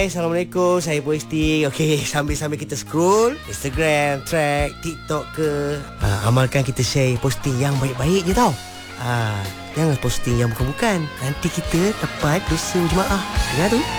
Assalamualaikum, saya Puesti. Okey, sambil-sambil kita scroll Instagram, track, TikTok ke, amalkan kita share posting yang baik-baik je tau. Jangan posting yang bukan-bukan. Nanti kita dapat dosa jemaah. Dengar tu.